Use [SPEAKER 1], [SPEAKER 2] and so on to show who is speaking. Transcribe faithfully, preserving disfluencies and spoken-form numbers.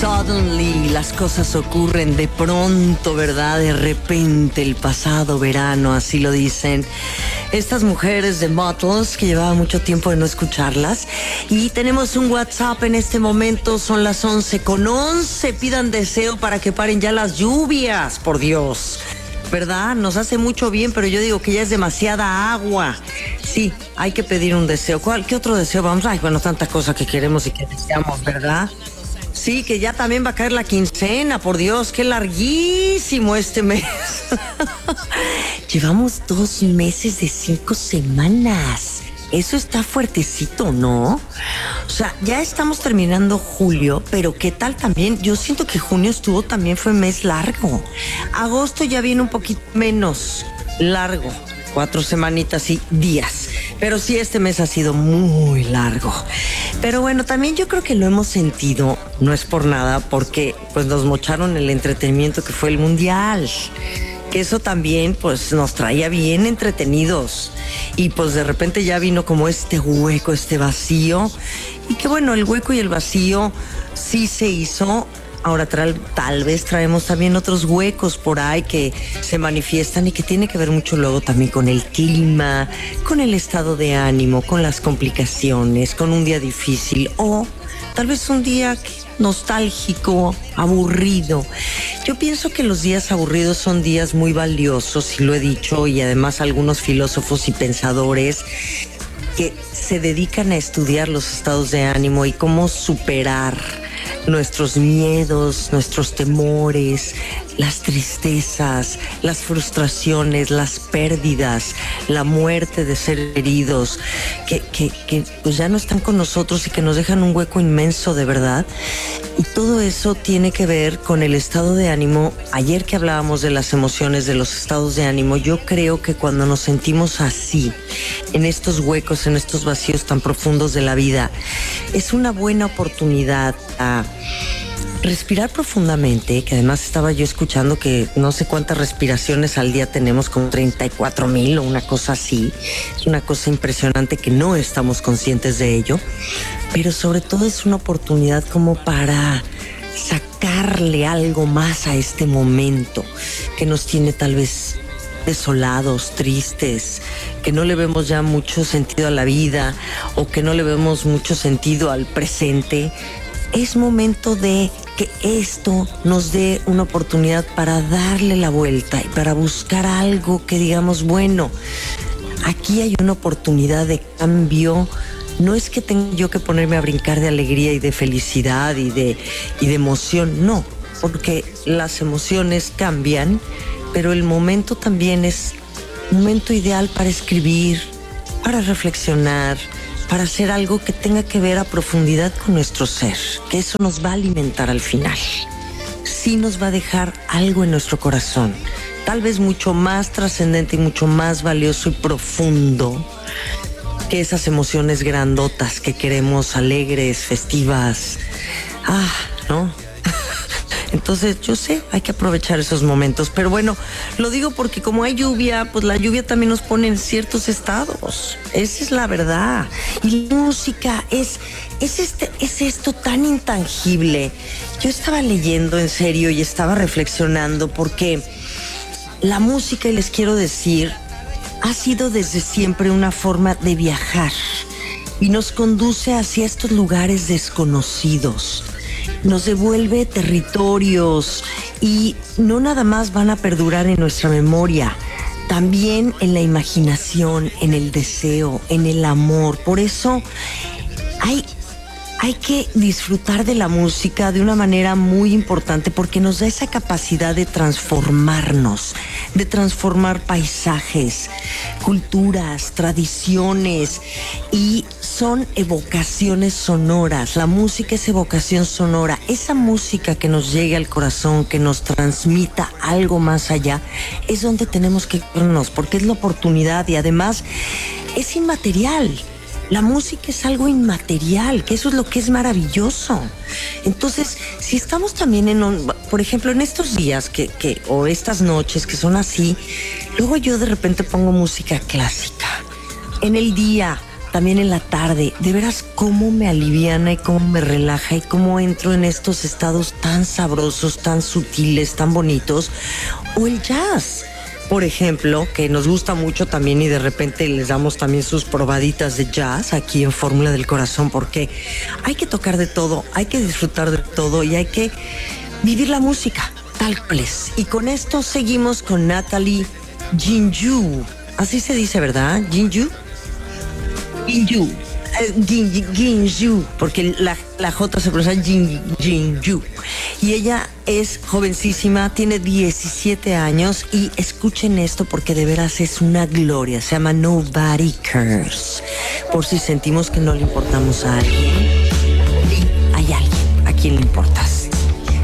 [SPEAKER 1] Suddenly, las cosas ocurren de pronto, ¿verdad? De repente, el pasado verano, así lo dicen estas mujeres de Mottles, que llevaba mucho tiempo de no escucharlas. Y tenemos un WhatsApp en este momento, son las once con once. Pidan deseo para que paren ya las lluvias, por Dios. ¿Verdad? Nos hace mucho bien, pero yo digo que ya es demasiada agua. Sí, hay que pedir un deseo. ¿Cuál? ¿Qué otro deseo vamos? Ay, bueno, tanta cosa que queremos y que deseamos, ¿verdad? Sí, que ya también va a caer la quincena, por Dios, qué larguísimo este mes. Llevamos dos meses de cinco semanas. Eso está fuertecito, ¿no? O sea, ya estamos terminando julio, pero ¿qué tal también? Yo siento que junio estuvo también, fue mes largo. Agosto ya viene un poquito menos largo, cuatro semanitas y días. Pero sí, este mes ha sido muy largo. Pero bueno, también yo creo que lo hemos sentido, no es por nada, porque pues nos mocharon el entretenimiento que fue el Mundial. Que eso también pues nos traía bien entretenidos. Y pues de repente ya vino como este hueco, este vacío. Y que bueno, el hueco y el vacío sí se hizo. Ahora tal, tal vez traemos también otros huecos por ahí que se manifiestan y que tiene que ver mucho luego también con el clima, con el estado de ánimo, con las complicaciones, con un día difícil o tal vez un día nostálgico, aburrido. Yo pienso que los días aburridos son días muy valiosos, y lo he dicho, y además algunos filósofos y pensadores que se dedican a estudiar los estados de ánimo y cómo superar nuestros miedos, nuestros temores, las tristezas, las frustraciones, las pérdidas, la muerte de seres queridos, que, que, que pues ya no están con nosotros y que nos dejan un hueco inmenso, de verdad. Y todo eso tiene que ver con el estado de ánimo. Ayer que hablábamos de las emociones, de los estados de ánimo, yo creo que cuando nos sentimos así, en estos huecos, en estos vacíos tan profundos de la vida, es una buena oportunidad a respirar profundamente, que además estaba yo escuchando que no sé cuántas respiraciones al día tenemos, como treinta y cuatro mil o una cosa así. Es una cosa impresionante que no estamos conscientes de ello, pero sobre todo es una oportunidad como para sacarle algo más a este momento que nos tiene tal vez desolados, tristes, que no le vemos ya mucho sentido a la vida o que no le vemos mucho sentido al presente. Es momento de que esto nos dé una oportunidad para darle la vuelta y para buscar algo que digamos, bueno, aquí hay una oportunidad de cambio. No es que tenga yo que ponerme a brincar de alegría y de felicidad y de, y de emoción, no, porque las emociones cambian, pero el momento también es un momento ideal para escribir, para reflexionar, para hacer algo que tenga que ver a profundidad con nuestro ser, que eso nos va a alimentar al final. Sí nos va a dejar algo en nuestro corazón, tal vez mucho más trascendente y mucho más valioso y profundo que esas emociones grandotas que queremos, alegres, festivas. Ah, ¿no? Entonces, yo sé, hay que aprovechar esos momentos. Pero bueno, lo digo porque como hay lluvia, pues la lluvia también nos pone en ciertos estados. Esa es la verdad. Y la música es, es, este, es esto tan intangible. Yo estaba leyendo en serio y estaba reflexionando porque la música, y les quiero decir, ha sido desde siempre una forma de viajar y nos conduce hacia estos lugares desconocidos. Nos devuelve territorios y no nada más van a perdurar en nuestra memoria, también en la imaginación, en el deseo, en el amor. Por eso hay, hay que disfrutar de la música de una manera muy importante porque nos da esa capacidad de transformarnos, de transformar paisajes, culturas, tradiciones, y son evocaciones sonoras. La música es evocación sonora. Esa música que nos llegue al corazón, que nos transmita algo más allá, es donde tenemos que irnos, porque es la oportunidad y además es inmaterial. La música es algo inmaterial, que eso es lo que es maravilloso. Entonces, si estamos también en, un, por ejemplo, en estos días que, que, o estas noches que son así, luego yo de repente pongo música clásica. En el día, también en la tarde. De veras, cómo me aliviana y cómo me relaja y cómo entro en estos estados tan sabrosos, tan sutiles, tan bonitos. O el jazz, por ejemplo, que nos gusta mucho también y de repente les damos también sus probaditas de jazz aquí en Fórmula del Corazón, porque hay que tocar de todo, hay que disfrutar de todo y hay que vivir la música tal cual es. Y con esto seguimos con Natalie Ginyu. Así se dice, ¿verdad? Ginyu. Ginyu. Eh, Gin- Ginyu, porque la, la J se pronuncia Jin- Ginyu. Y ella es jovencísima, tiene diecisiete años y escuchen esto porque de veras es una gloria. Se llama Nobody Cares. Por si sentimos que no le importamos a alguien, sí, hay alguien a quien le importas.